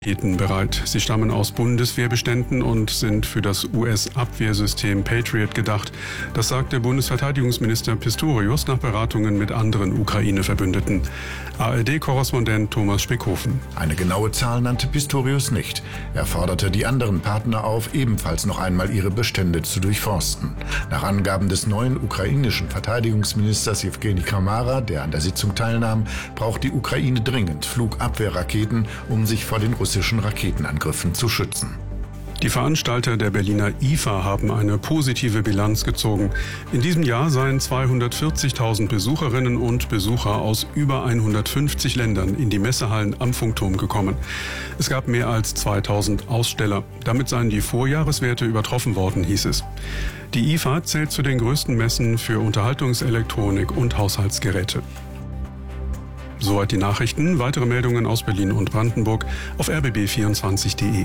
Raketen bereit. Sie stammen aus Bundeswehrbeständen und sind für das US-Abwehrsystem Patriot gedacht. Das sagte Bundesverteidigungsminister Pistorius nach Beratungen mit anderen Ukraine-Verbündeten. ARD-Korrespondent Thomas Speckhofen. Eine genaue Zahl nannte Pistorius nicht. Er forderte die anderen Partner auf, ebenfalls noch einmal ihre Bestände zu durchforsten. Nach Angaben des neuen ukrainischen Verteidigungsministers Jewgeni Kramara, der an der Sitzung teilnahm, braucht die Ukraine dringend Flugabwehrraketen, um sich vor den russischen Raketenangriffen zu schützen. Die Veranstalter der Berliner IFA haben eine positive Bilanz gezogen. In diesem Jahr seien 240.000 Besucherinnen und Besucher aus über 150 Ländern in die Messehallen am Funkturm gekommen. Es gab mehr als 2.000 Aussteller. Damit seien die Vorjahreswerte übertroffen worden, hieß es. Die IFA zählt zu den größten Messen für Unterhaltungselektronik und Haushaltsgeräte. Soweit die Nachrichten. Weitere Meldungen aus Berlin und Brandenburg auf rbb24.de.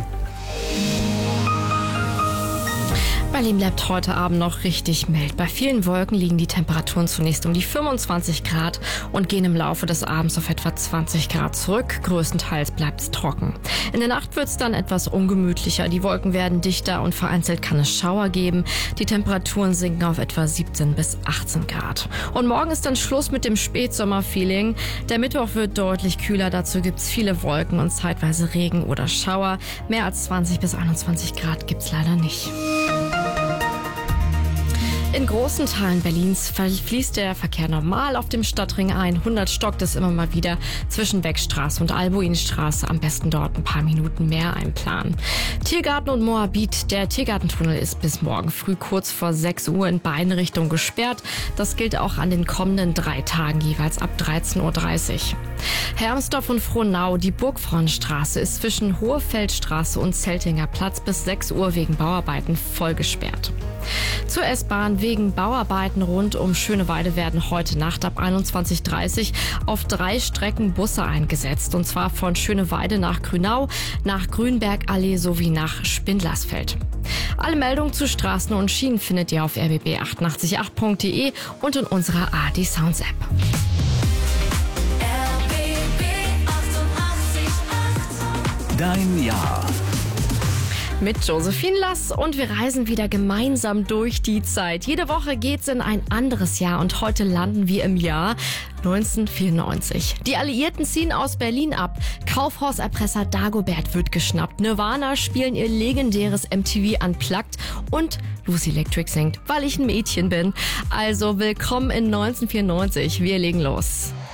Berlin bleibt heute Abend noch richtig mild. Bei vielen Wolken liegen die Temperaturen zunächst um die 25 Grad und gehen im Laufe des Abends auf etwa 20 Grad zurück. Größtenteils bleibt es trocken. In der Nacht wird es dann etwas ungemütlicher. Die Wolken werden dichter und vereinzelt kann es Schauer geben. Die Temperaturen sinken auf etwa 17 bis 18 Grad. Und morgen ist dann Schluss mit dem Spätsommerfeeling. Der Mittwoch wird deutlich kühler. Dazu gibt es viele Wolken und zeitweise Regen oder Schauer. Mehr als 20 bis 21 Grad gibt es leider nicht. In großen Teilen Berlins fließt der Verkehr normal auf dem Stadtring ein. 100 stockt es immer mal wieder zwischen Beckstraße und Albuinstraße. Am besten dort ein paar Minuten mehr einplanen. Tiergarten und Moabit. Der Tiergartentunnel ist bis morgen früh kurz vor 6 Uhr in beiden Richtungen gesperrt. Das gilt auch an den kommenden 3 Tagen, jeweils ab 13.30 Uhr. Hermsdorf und Frohnau. Die Burgfrauenstraße ist zwischen Hohefeldstraße und Zeltinger Platz bis 6 Uhr wegen Bauarbeiten voll gesperrt. Zur S-Bahn. Wegen Bauarbeiten rund um Schöneweide werden heute Nacht ab 21.30 Uhr auf 3 Strecken Busse eingesetzt. Und zwar von Schöneweide nach Grünau, nach Grünbergallee sowie nach Spindlersfeld. Alle Meldungen zu Straßen und Schienen findet ihr auf rbb888.de und in unserer ARD Sounds App. Dein Jahr. Mit Josephine Lass und wir reisen wieder gemeinsam durch die Zeit. Jede Woche geht's in ein anderes Jahr und heute landen wir im Jahr 1994. Die Alliierten ziehen aus Berlin ab. Kaufhauserpresser Dagobert wird geschnappt. Nirvana spielen ihr legendäres MTV Unplugged und Lucy Electric singt, weil ich ein Mädchen bin. Also willkommen in 1994. Wir legen los.